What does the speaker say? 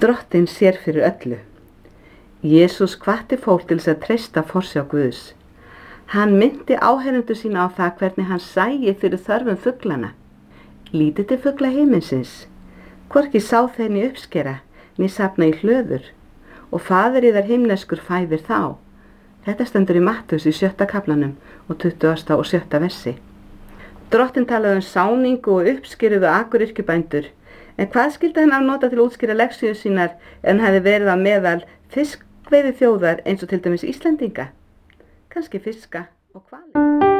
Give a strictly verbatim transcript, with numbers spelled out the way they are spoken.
Drottinn sér fyrir öllu. Jesús hvatti fólk til þess að treysta forsjá Guðs. Hann minnti áheyrendur sína á það hvernig hann sæi fyrir þörfum fuglana. Lítið til fugla himinsins, hvorki sá þeir né uppskera, né safna í hlöður, og faðir yðar himneskur fæðir þá. Þetta stendur í Matthús í sjötta kaflanum og tuttugasta og sjötta versi. Drottinn talaði um sáningu og uppskeruðu akuryrkjubændur, en hvað skyldi hann afnota til að útskýra lexíur sínar en hann hefði verið á meðal fiskveiði þjóðar eins og til dæmis Íslendinga? Kannski fiska og hvali.